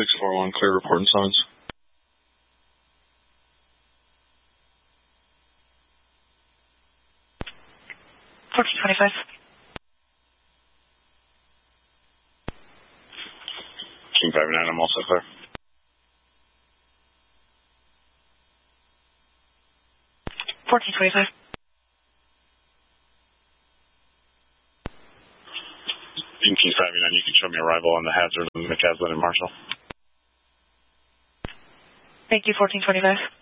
641, clear report and signs. King 59, I'm also clear. In King 59, you can show me arrival on the hazard in McCaslin and Marshall. Thank you, 1425.